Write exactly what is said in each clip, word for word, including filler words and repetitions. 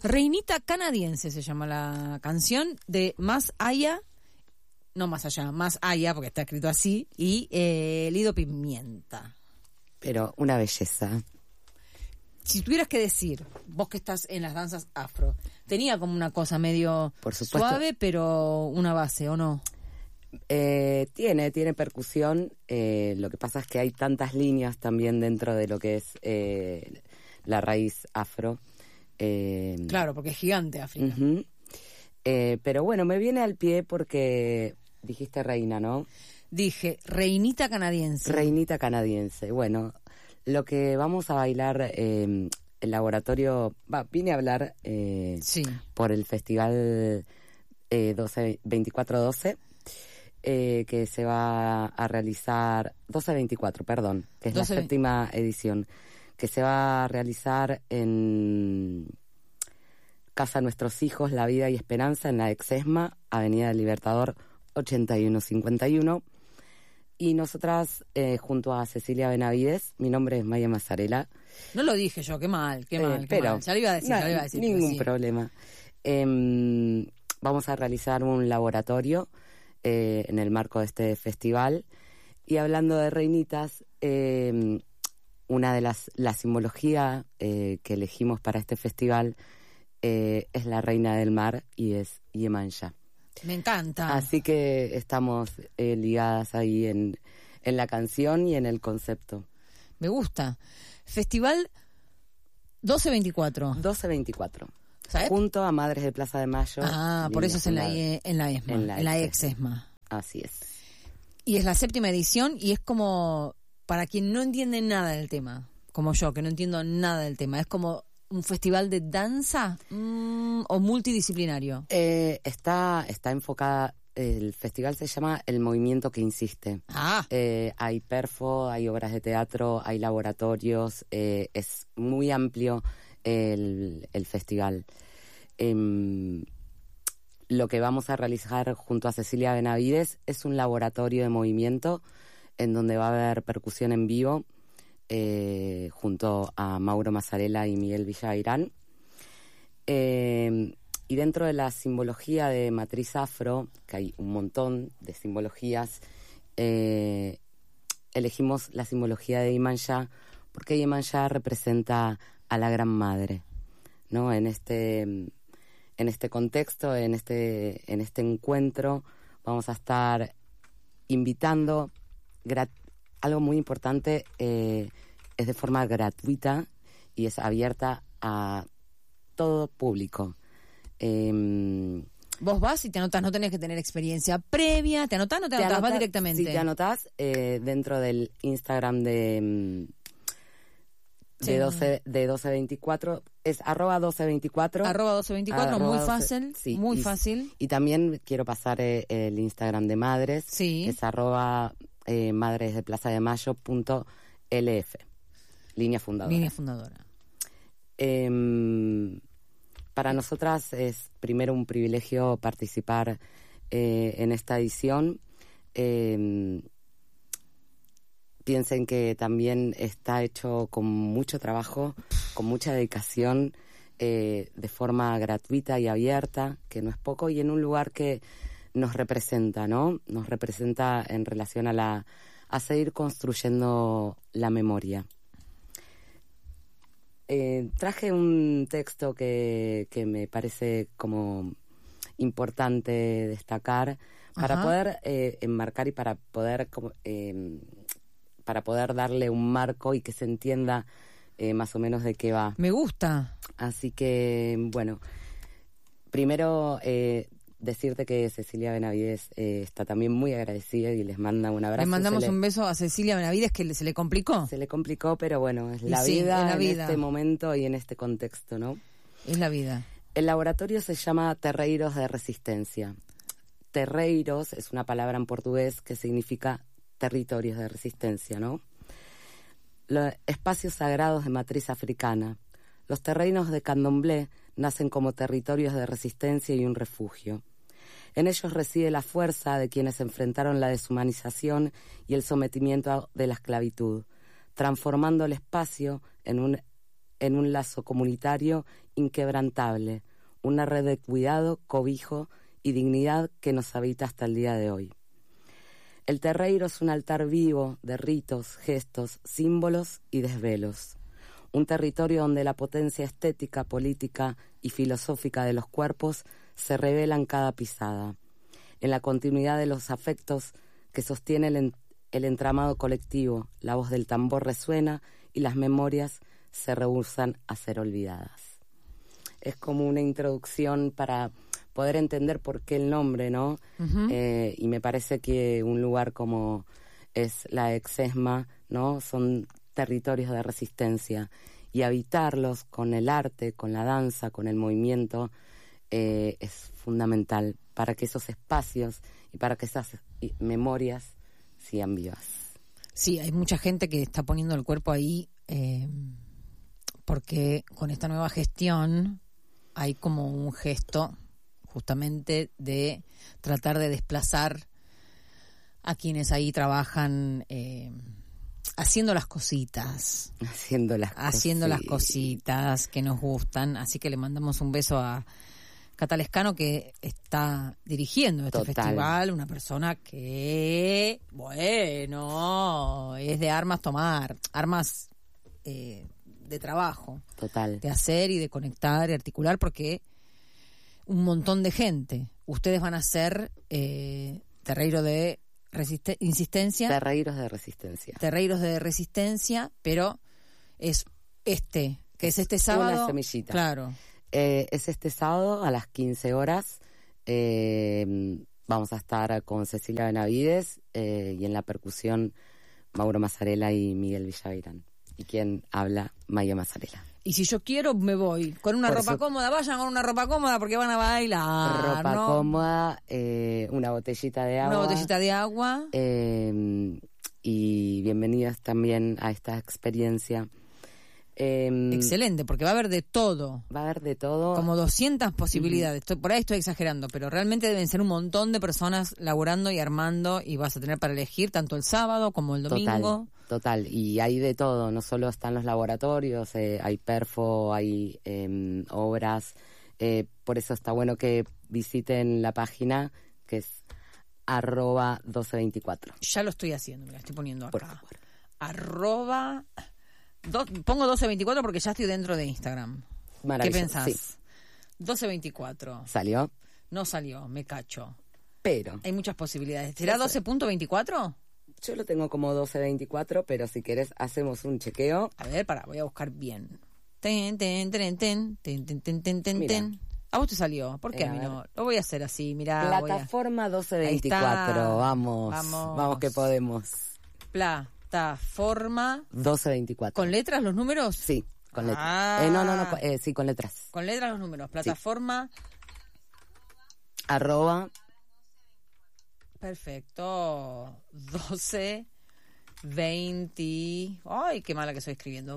Reinita Canadiense se llama la canción de Más Allá, no Más Allá, Más Allá, porque está escrito así, y eh, Lido Pimienta. Pero una belleza. Si tuvieras que decir, vos que estás en las danzas afro, tenía como una cosa medio Por supuesto. suave, pero una base, ¿o no? Eh, tiene, tiene percusión. Eh, lo que pasa es que hay tantas líneas también dentro de lo que es eh, la raíz afro. Eh, Claro, porque es gigante África. uh-huh. eh, pero bueno, me viene al pie porque dijiste reina, ¿no? Dije, Reinita Canadiense. Reinita Canadiense. Bueno, lo que vamos a bailar, eh, el laboratorio, va, vine a hablar eh, Sí. por el festival eh, doce, veinticuatro doce. Eh, que se va a realizar, doce veinticuatro, perdón, que es doce la séptima edición, que se va a realizar en Casa Nuestros Hijos, La Vida y Esperanza, en la Exesma, Avenida del Libertador ochenta y uno cincuenta y uno. Y nosotras, eh, junto a Cecilia Benavides, mi nombre es Maya Mazzarella. No lo dije yo, qué mal, qué Eh, mal, qué pero, mal. Ya lo iba a decir, no, ya lo iba a decir. ningún sí. problema. Eh, vamos a realizar un laboratorio Eh, en el marco de este festival. Y hablando de reinitas, eh, una de las, la simbología eh, que elegimos para este festival eh, es la reina del mar y es Yemanja. Me encanta. Así que estamos eh, ligadas ahí en, en la canción y en el concepto. Me gusta. Festival doce veinticuatro. doce veinticuatro. ¿Sabes? Junto a Madres de Plaza de Mayo. Ah, por eso es en la, Fundada. en la ESMA, En la en la ex ex-ESMA. Así es. Y es la séptima edición y es como, para quien no entiende nada del tema, como yo, que no entiendo nada del tema, es como un festival de danza mmm, o multidisciplinario. Eh, está, está enfocada, el festival se llama El Movimiento que Insiste. Ah, Eh, hay perfo, hay obras de teatro, hay laboratorios, eh, es muy amplio el, el festival. Eh, lo que vamos a realizar junto a Cecilia Benavides es un laboratorio de movimiento en donde va a haber percusión en vivo eh, junto a Mauro Mazzarella y Miguel Villairán. Eh, y dentro de la simbología de matriz afro, que hay un montón de simbologías, eh, elegimos la simbología de Yemanja porque Yemanja representa a la Gran Madre, ¿no? En este, en este contexto, en este, en este encuentro, vamos a estar invitando, grat- algo muy importante, eh, es de forma gratuita y es abierta a todo público. Eh, vos vas y te anotás, no tenés que tener experiencia previa, te anotás, no te, te anotás, vas directamente. Si te anotás, eh, dentro del Instagram de... De, sí. doce, de doce veinticuatro, es arroba doce veinticuatro. Arroba doce veinticuatro, arroba muy doce, fácil, sí, muy y, fácil. Y también quiero pasar eh, el Instagram de Madres, sí. es arroba eh, madres de plaza de mayo punto lf, línea fundadora. Línea fundadora. Eh, para nosotras es primero un privilegio participar eh, en esta edición. Eh, Piensen que también está hecho con mucho trabajo, con mucha dedicación, eh, de forma gratuita y abierta, que no es poco, y en un lugar que nos representa, ¿no? Nos representa en relación a la a seguir construyendo la memoria. Eh, traje un texto que, que me parece como importante destacar para Ajá. poder eh, enmarcar y para poder como, eh, para poder darle un marco y que se entienda eh, más o menos de qué va. Me gusta. Así que, bueno, primero eh, decirte que Cecilia Benavides eh, está también muy agradecida y les manda un abrazo. Le mandamos le, un beso a Cecilia Benavides, que se le complicó. Se le complicó, pero bueno, es la, sí, vida, es la vida en este momento y en este contexto, ¿no? Es la vida. El laboratorio se llama Terreiros de Resistencia. Terreiros es una palabra en portugués que significa territorios de resistencia, ¿no? Los espacios sagrados de matriz africana. Los terrenos de Candomblé nacen como territorios de resistencia y un refugio. En ellos reside la fuerza de quienes enfrentaron la deshumanización y el sometimiento de la esclavitud, transformando el espacio en un en un lazo comunitario inquebrantable, una red de cuidado, cobijo y dignidad que nos habita hasta el día de hoy. El terreiro es un altar vivo de ritos, gestos, símbolos y desvelos. Un territorio donde la potencia estética, política y filosófica de los cuerpos se revela en cada pisada, en la continuidad de los afectos que sostiene el, en, el entramado colectivo. La voz del tambor resuena y las memorias se rehúsan a ser olvidadas. Es como una introducción para poder entender por qué el nombre, ¿no? Uh-huh. Eh, y me parece que un lugar como es la Exesma, ¿no? Son territorios de resistencia, y habitarlos con el arte, con la danza, con el movimiento, eh, es fundamental para que esos espacios y para que esas memorias sigan vivas. Sí, hay mucha gente que está poniendo el cuerpo ahí eh, porque con esta nueva gestión hay como un gesto justamente de tratar de desplazar a quienes ahí trabajan eh, haciendo las cositas. Haciendo las Haciendo cositas. las cositas que nos gustan. Así que le mandamos un beso a Cata Lescano, que está dirigiendo este Total. festival. Una persona que, bueno, es de armas tomar. Armas eh, de trabajo. Total. De hacer y de conectar y articular, porque un montón de gente. Ustedes van a ser eh, terreiro de resiste- insistencia. Terreiros de resistencia. Terreiros de resistencia, pero es este, que es, es este sábado. Una semillita. Claro. Eh, es este sábado a las quince horas. Eh, vamos a estar con Cecilia Benavides eh, y en la percusión Mauro Mazzarella y Miguel Villavirán. Y quien habla, Maya Mazzarella. Y si yo quiero, me voy. Con una Por ropa su... cómoda, vayan con una ropa cómoda porque van a bailar. Ropa ¿no? cómoda, eh, una botellita de agua. Una botellita de agua. Eh, y bienvenidas también a esta experiencia. Eh, Excelente, porque va a haber de todo. Va a haber de todo. Como doscientas posibilidades. Uh-huh. Estoy, por ahí estoy exagerando, pero realmente deben ser un montón de personas laburando y armando, y vas a tener para elegir tanto el sábado como el domingo. Total, total. Y hay de todo, no solo están los laboratorios, eh, hay perfo, hay eh, obras. Eh, por eso está bueno que visiten la página, que es arroba doce veinticuatro. Ya lo estoy haciendo, me la estoy poniendo acá. Por favor. Arroba... Do, pongo doce veinticuatro porque ya estoy dentro de Instagram. ¿Qué pensás? Sí. doce veinticuatro. ¿Salió? No salió, me cacho. Pero... Hay muchas posibilidades. ¿Será doce punto veinticuatro? Yo lo tengo como doce veinticuatro, pero si querés hacemos un chequeo. A ver, para, voy a buscar bien. Ten, ten, ten, ten, ten, ten, ten, ten, ten, ten. A vos te salió. ¿Por qué eh, a mí no? Lo voy a hacer así, mirá. Plataforma a... doce veinticuatro. Vamos, vamos. Vamos que podemos. Plataforma doce veinticuatro. ¿Con letras los números? Sí, con letras. Ah. Eh, no, no, no, eh, sí, con letras. Con letras los números. Plataforma. Sí. Arroba. Perfecto. doce veinte. Ay, qué mala que estoy escribiendo.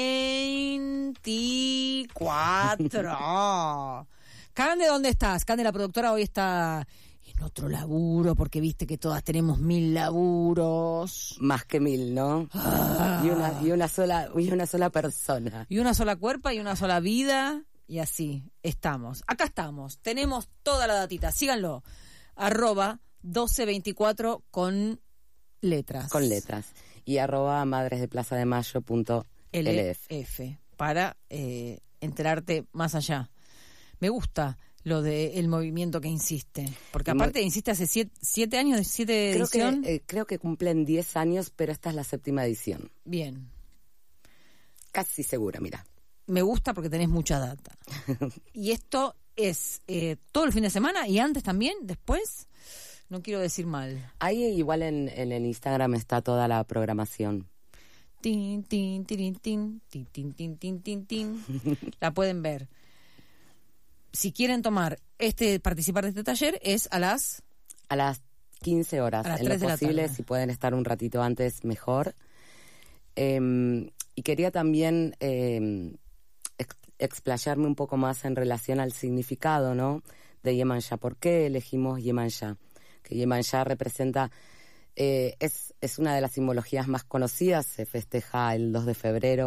veinticuatro. Cande, ¿dónde estás? Cande, la productora, hoy está en otro laburo, porque viste que todas tenemos mil laburos. Más que mil, ¿no? Ah. Y una, y una sola, y una sola persona. Y una sola cuerpa y una sola vida. Y así estamos. Acá estamos. Tenemos toda la datita. Síganlo. Arroba doce veinticuatro con letras. Con letras. Y arroba madresdeplazademayo.lf. Para eh, enterarte más allá. Me gusta lo del movimiento que insiste. Porque aparte insiste hace siete, siete años, siete creo edición. Que, eh, creo que cumplen diez años, pero esta es la séptima edición. Bien. Casi segura, mira. Me gusta porque tenés mucha data. Y esto es eh, todo el fin de semana y antes también, después. No quiero decir mal. Ahí igual en, en el Instagram está toda la programación. Tin, tin, tin, tin, tin, tin, tin, tin, tin, tin. La pueden ver. Si quieren tomar este, participar de este taller, es a las... A las quince horas. A las en tres lo de posible, la tarde. Si pueden estar un ratito antes, mejor. Eh, y quería también eh, ex- explayarme un poco más en relación al significado, ¿no?, de Yemanjá. ¿Por qué elegimos Yemanjá? Que Yemanjá representa... Eh, es, es una de las simbologías más conocidas, se festeja el dos de febrero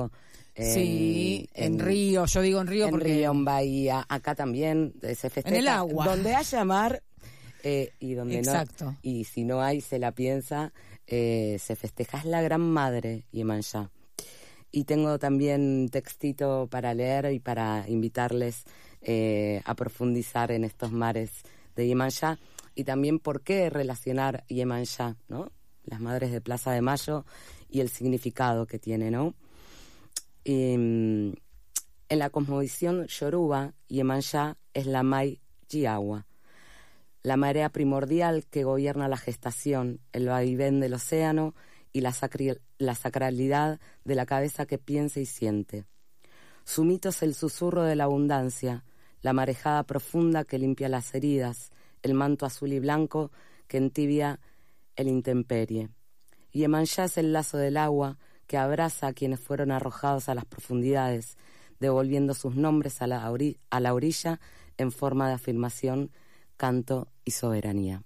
En, sí, en, en Río, yo digo en Río en porque... Río, en Bahía, acá también se festeja. En el agua. Donde haya mar eh, y donde Exacto. no. Y si no hay, se la piensa, eh, se festeja. Es la gran madre Yemanjá. Y tengo también textito para leer y para invitarles eh, a profundizar en estos mares de Yemanjá. Y también por qué relacionar Yemanjá, ¿no? Las madres de Plaza de Mayo y el significado que tiene, ¿no? Y, en la cosmovisión yoruba, Yemanjá es la Mai Yiagua, la marea primordial que gobierna la gestación, el vaivén del océano y la, sacri- la sacralidad de la cabeza que piensa y siente. Su mito es el susurro de la abundancia, la marejada profunda que limpia las heridas, el manto azul y blanco que entibia el intemperie. Yemanjá es el lazo del agua que abraza a quienes fueron arrojados a las profundidades, devolviendo sus nombres a la, ori- a la orilla en forma de afirmación, canto y soberanía.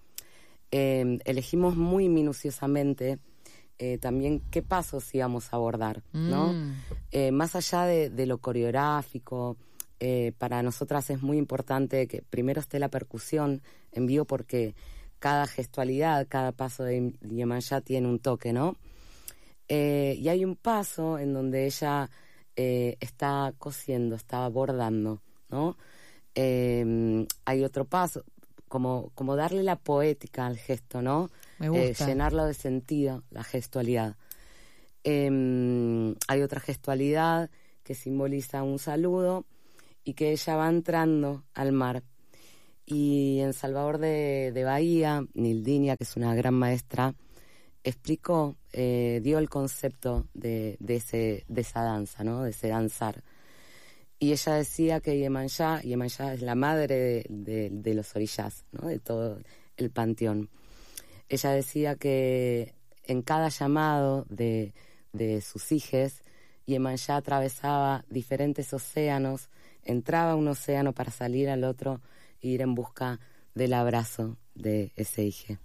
Eh, elegimos muy minuciosamente eh, también qué pasos íbamos a abordar, ¿no? Mm. Eh, más allá de, de lo coreográfico, eh, para nosotras es muy importante que primero esté la percusión en vivo porque cada gestualidad, cada paso de Yemanjá tiene un toque, ¿no? Eh, y hay un paso en donde ella eh, está cosiendo, está bordando, ¿no? Eh, hay otro paso, como, como darle la poética al gesto, ¿no? Me gusta. Eh, llenarlo de sentido, la gestualidad. Eh, hay otra gestualidad que simboliza un saludo y que ella va entrando al mar. Y en Salvador de, de Bahía, Nildinia, que es una gran maestra, explicó, eh, dio el concepto de, de, ese, de esa danza, ¿no? De ese danzar. Y ella decía que Yemanjá, Yemanjá es la madre de, de, de los orishás, ¿no? De todo el panteón. Ella decía que en cada llamado de, de sus hijes, Yemanjá atravesaba diferentes océanos, entraba a un océano para salir al otro e ir en busca del abrazo de ese hijo.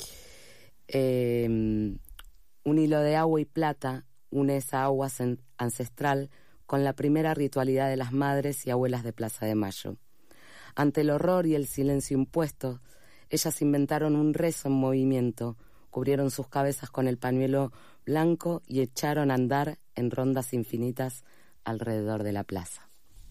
Eh, un hilo de agua y plata une esa agua ancestral con la primera ritualidad de las madres y abuelas de Plaza de Mayo. Ante el horror y el silencio impuesto, ellas inventaron un rezo en movimiento, cubrieron sus cabezas con el pañuelo blanco y echaron a andar en rondas infinitas alrededor de la plaza.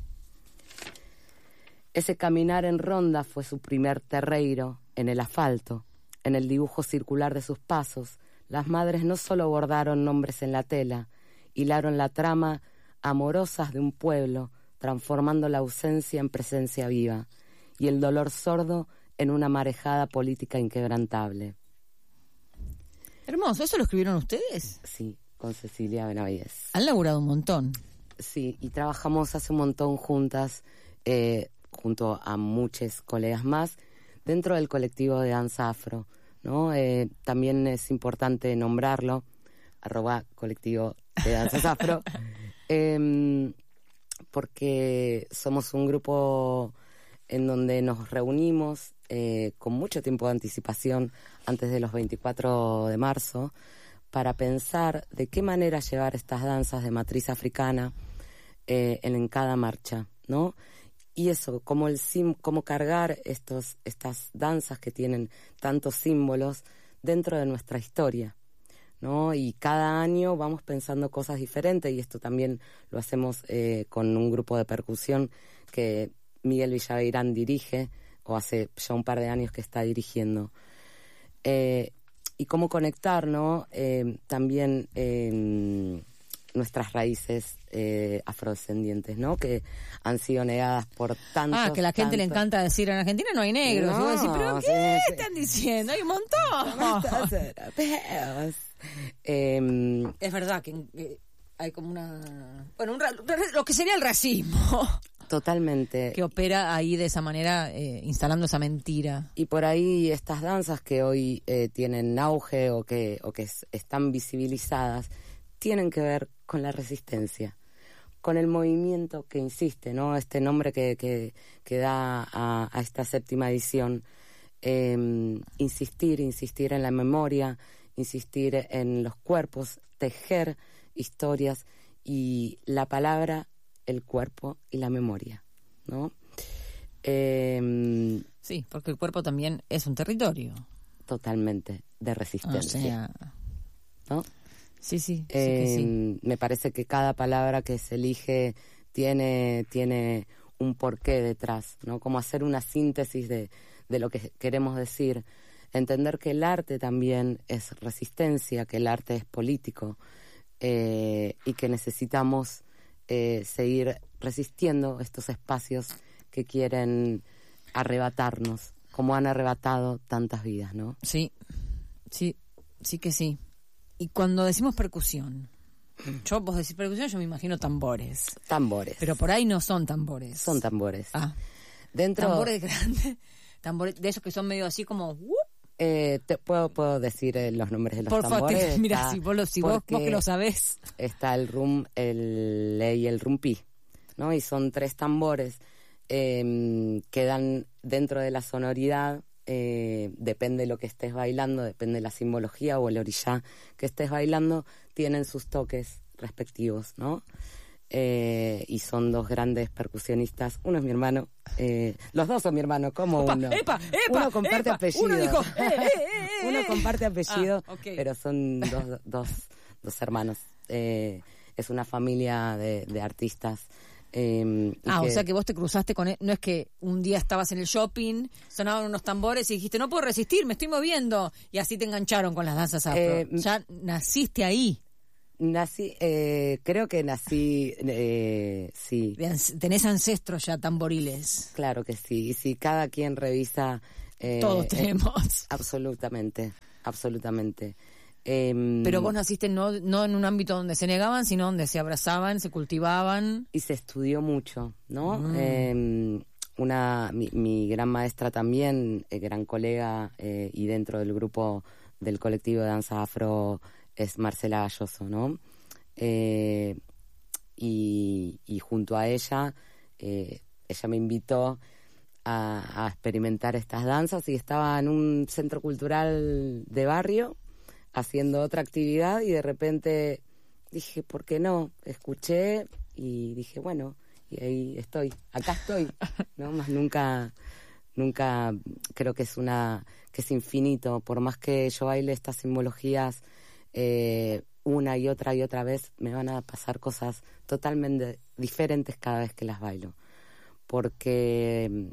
Ese caminar en ronda fue su primer terreiro en el asfalto. En el dibujo circular de sus pasos, las madres no solo bordaron nombres en la tela, hilaron la trama amorosas de un pueblo, transformando la ausencia en presencia viva y el dolor sordo en una marejada política inquebrantable. Hermoso, ¿eso lo escribieron ustedes? Sí, con Cecilia Benavides. Han laburado un montón. Sí, y trabajamos hace un montón juntas, eh, junto a muchos colegas más, dentro del colectivo de danza afro, ¿no? Eh, también es importante nombrarlo, arroba colectivo de danzas afro, eh, porque somos un grupo en donde nos reunimos eh, con mucho tiempo de anticipación antes de los veinticuatro de marzo para pensar de qué manera llevar estas danzas de matriz africana eh, en, en cada marcha, ¿no? Y eso, como el sim, como cargar estos, estas danzas que tienen tantos símbolos dentro de nuestra historia, ¿no? Y cada año vamos pensando cosas diferentes, y esto también lo hacemos eh, con un grupo de percusión que Miguel Villaveirán dirige, o hace ya un par de años que está dirigiendo. Eh, y cómo conectar, ¿no? Eh, también eh, nuestras raíces eh, afrodescendientes, ¿no? Que han sido negadas por tantos... Ah, que a la gente tantos... le encanta decir en Argentina no hay negros. No, y vos decís, ¿pero qué sí, sí. están diciendo? Hay un montón. eh, Es verdad que eh, hay como una... Bueno, un ra- lo que sería el racismo. Totalmente. Que opera ahí de esa manera, eh, instalando esa mentira. Y por ahí estas danzas que hoy eh, tienen auge o que, o que es, están visibilizadas, tienen que ver con la resistencia, con el movimiento que insiste, ¿no? Este nombre que, que, que da a, a esta séptima edición, eh, insistir, insistir en la memoria, insistir en los cuerpos, tejer historias y la palabra, el cuerpo y la memoria, ¿no? Eh, sí, porque el cuerpo también es un territorio. Totalmente, de resistencia. O sea, ¿no? Sí, sí, eh, sí que sí. Me parece que cada palabra que se elige tiene, tiene un porqué detrás, ¿no? Como hacer una síntesis de, de lo que queremos decir. Entender que el arte también es resistencia, que el arte es político, eh, y que necesitamos eh, seguir resistiendo estos espacios que quieren arrebatarnos, como han arrebatado tantas vidas, ¿no? Sí, sí, sí que sí. Y cuando decimos percusión, yo, vos decís percusión, yo me imagino tambores. Tambores. Pero por ahí no son tambores. Son tambores. Ah. Dentro... Tambores grandes, tambores de esos que son medio así como... Uh, eh, te puedo, puedo decir eh, los nombres de los por tambores. Favor, mira, si vos, lo, si vos, vos que lo sabés. Está el rum, el ley y el rumpi, ¿no? Y son tres tambores eh, que dan dentro de la sonoridad. Eh, depende de lo que estés bailando, depende de la simbología o el orillá que estés bailando, tienen sus toques respectivos, ¿no? Eh, y son dos grandes percusionistas. Uno es mi hermano, eh, los dos son mi hermano, como Opa, uno. Epa, epa, uno comparte epa, apellido. Uno dijo, eh, eh, eh, uno comparte apellido, ah, okay. Pero son dos, dos, dos hermanos. Eh, es una familia de, de artistas. Eh, ah, que, o sea que vos te cruzaste con él. No es que un día estabas en el shopping, sonaban unos tambores y dijiste, no puedo resistir, me estoy moviendo. Y así te engancharon con las danzas afro. Eh, ya naciste ahí. Nací, eh, creo que nací, eh, sí. Tenés ancestros ya tamboriles. Claro que sí. Y si cada quien revisa... Eh, Todos tenemos. Eh, absolutamente, absolutamente. Eh, Pero vos naciste no, no en un ámbito donde se negaban, sino donde se abrazaban, se cultivaban. Y se estudió mucho, ¿no? Mm. Eh, una, mi, mi gran maestra también, eh, gran colega, eh, y dentro del grupo del colectivo de danza afro es Marcela Galloso, ¿no? Eh, y, y junto a ella, eh, ella me invitó a, a experimentar estas danzas y estaba en un centro cultural de barrio haciendo otra actividad y de repente dije, ¿por qué no? Escuché y dije, bueno, y ahí estoy, acá estoy, ¿no? Más nunca, nunca creo que es una, que es infinito, por más que yo baile estas simbologías eh, una y otra y otra vez, me van a pasar cosas totalmente diferentes cada vez que las bailo, porque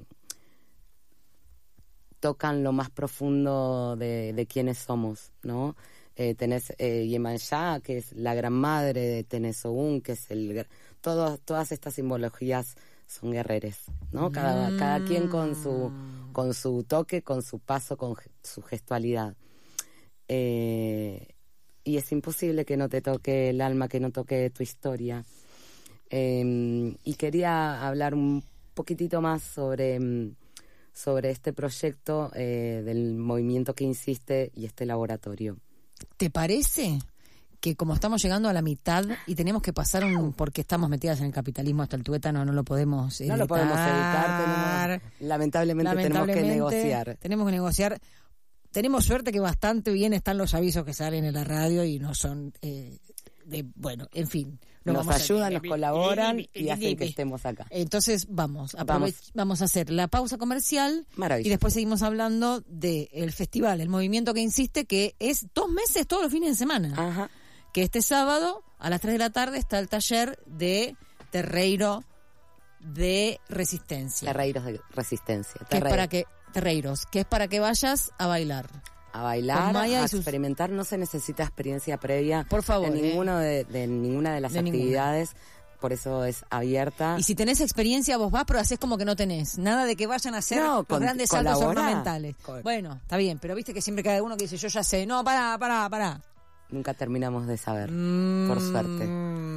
tocan lo más profundo de, de quiénes somos, ¿no? Eh, tenés eh, Yemanjá, que es la gran madre, de tenés Ogún, que es el... Todo, todas estas simbologías son guerreres, ¿no? Cada, mm. cada quien con su, con su toque, con su paso, con su gestualidad. Eh, y es imposible que no te toque el alma, que no toque tu historia. Eh, y quería hablar un poquitito más sobre... sobre este proyecto eh, del movimiento que insiste y este laboratorio. ¿Te parece que como estamos llegando a la mitad y tenemos que pasar un... porque estamos metidas en el capitalismo hasta el tuétano, no lo podemos evitar? No lo podemos evitar, tenemos, lamentablemente, lamentablemente tenemos que negociar. Tenemos que negociar. Tenemos suerte que bastante bien están los avisos que salen en la radio y no son... Eh, de, bueno, en fin... Nos ayudan, nos colaboran y hacen que estemos acá. Entonces vamos, vamos. vamos a hacer la pausa comercial y después seguimos hablando del festival, el movimiento que insiste, que es dos meses todos los fines de semana. Ajá. Que este sábado a las tres de la tarde está el taller de Terreiro de Resistencia. Terreiros de Resistencia. Que es para que, terreiros, que es para que vayas a bailar. A bailar, a experimentar, no se necesita experiencia previa. Por favor, en ninguno eh. de, de ninguna de las de actividades, ninguna. Por eso es abierta. Y si tenés experiencia, vos vas, pero haces como que no tenés. Nada de que vayan a hacer no, los con, grandes colabora. saltos ornamentales. Con... Bueno, está bien, pero viste que siempre cae uno que dice, yo ya sé. No, pará, pará, pará. Nunca terminamos de saber, mm... por suerte.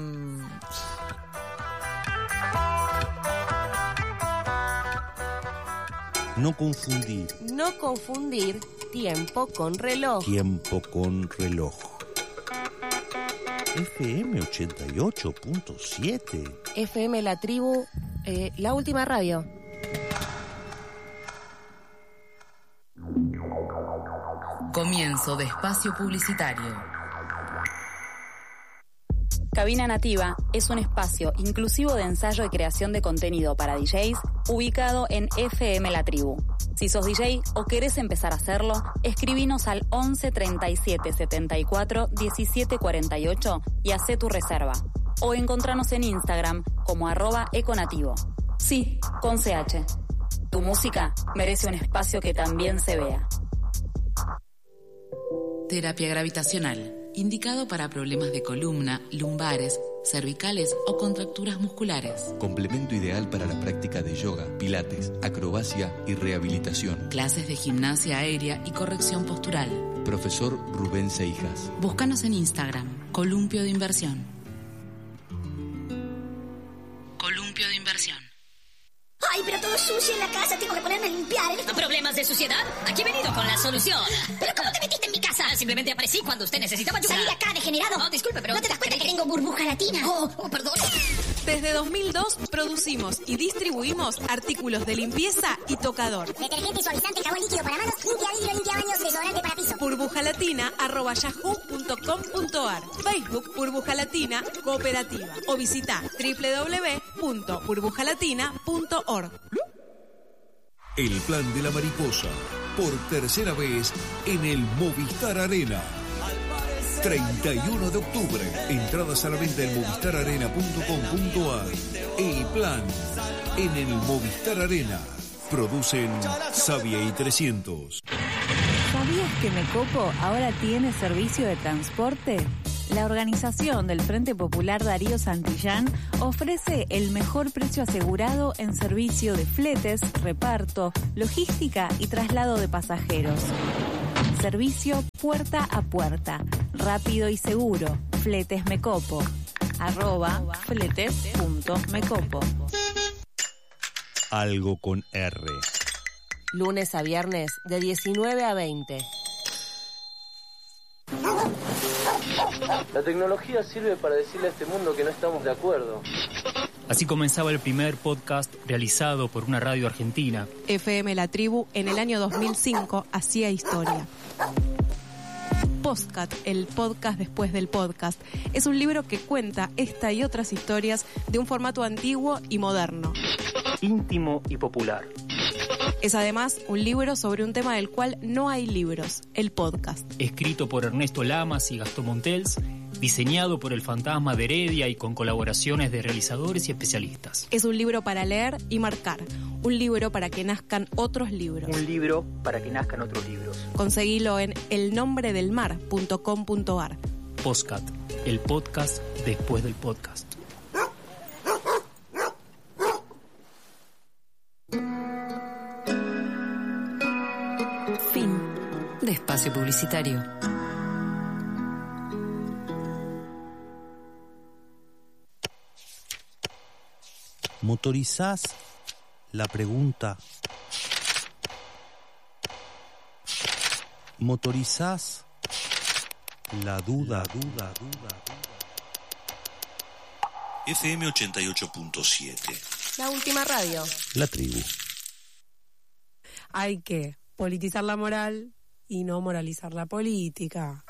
No confundir. No confundir tiempo con reloj. Tiempo con reloj. F M ochenta y ocho punto siete. F M La Tribu, eh, la última radio. Comienzo de espacio publicitario. Cabina Nativa es un espacio inclusivo de ensayo y creación de contenido para D Js ubicado en F M La Tribu. Si sos D J o querés empezar a hacerlo, escribinos al once treinta y siete setenta y cuatro diecisiete cuarenta y ocho y hacé tu reserva. O encontranos en Instagram como arroba econativo. Sí, con C H. Tu música merece un espacio que también se vea. Terapia gravitacional, indicado para problemas de columna, lumbares, cervicales o contracturas musculares. Complemento ideal para la práctica de yoga, pilates, acrobacia y rehabilitación. Clases de gimnasia aérea y corrección postural. Profesor Rubén Seijas. Búscanos en Instagram, Columpio de Inversión. Columpio de Inversión. Ay, pero todo sucio en la casa, tengo que ponerme a limpiar. ¿Problemas de suciedad? Aquí he venido con la solución. ¿Pero cómo te metiste en mi casa? Simplemente aparecí cuando usted necesitaba ayuda. Salí de acá, degenerado. No, disculpe, pero... ¿No te das cuenta que tengo burbuja latina? Oh, oh, perdón. Desde dos mil dos producimos y distribuimos artículos de limpieza y tocador. Detergente, suavizante, jabón líquido para manos, limpia vidrio, limpia baños, desodorante para piso. burbujalatina arroba yahoo punto com punto ar. Facebook Burbuja Latina Cooperativa. O visita doble u doble u doble u punto burbujalatina punto org. El plan de la mariposa, por tercera vez en el Movistar Arena. treinta y uno de octubre. Entradas a la venta en movistar arena punto com punto ar. El plan en el Movistar Arena. Producen Savia y trescientos. ¿Sabías que Mecopo ahora tiene servicio de transporte? La organización del Frente Popular Darío Santillán ofrece el mejor precio asegurado en servicio de fletes, reparto, logística y traslado de pasajeros. Servicio puerta a puerta, rápido y seguro. Fletes Mecopo. Arroba fletes punto mecopo. Algo con R. Lunes a viernes de diecinueve a veinte. La tecnología sirve para decirle a este mundo que no estamos de acuerdo. Así comenzaba el primer podcast realizado por una radio argentina. F M La Tribu en el año dos mil cinco hacía historia. Postcat, el podcast después del podcast, es un libro que cuenta esta y otras historias de un formato antiguo y moderno. Íntimo y popular. Es además un libro sobre un tema del cual no hay libros, el podcast. Escrito por Ernesto Lamas y Gastón Montels, diseñado por el Fantasma de Heredia y con colaboraciones de realizadores y especialistas. Es un libro para leer y marcar, un libro para que nazcan otros libros. Un libro para que nazcan otros libros. Conseguilo en el nombre del mar punto com punto ar. Postcat, el podcast después del podcast. Fin de espacio publicitario. ¿Motorizás? La pregunta. ¿Motorizás? La duda, duda, duda. F M ochenta y ocho punto siete. La última radio. La Tribu. Hay que politizar la moral y no moralizar la política.